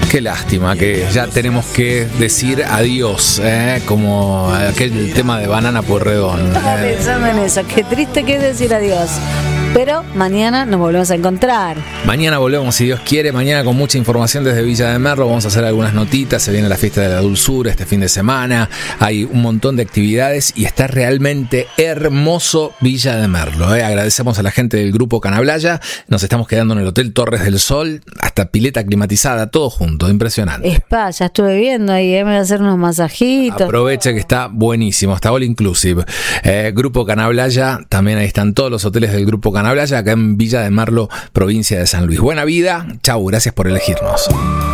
Qué lástima que ya tenemos que decir adiós, como aquel tema de Banana Pueyrredón. Estaba pensando en eso, qué triste que es decir adiós. Pero mañana nos volvemos a encontrar. Mañana volvemos, si Dios quiere. Mañana con mucha información desde Villa de Merlo. Vamos a hacer algunas notitas. Se viene la fiesta de la dulzura este fin de semana. Hay un montón de actividades y está realmente hermoso Villa de Merlo. Agradecemos a la gente del Grupo Canablaya. Nos estamos quedando en el Hotel Torres del Sol. Hasta pileta climatizada, todo junto. Impresionante. Spa, ya estuve viendo ahí. Me voy a hacer unos masajitos. Aproveche que está buenísimo. Está all inclusive. Grupo Canablaya. También ahí están todos los hoteles del Grupo Canablaya, acá en Villa de Merlo, provincia de San Luis. Buena vida, chau, gracias por elegirnos.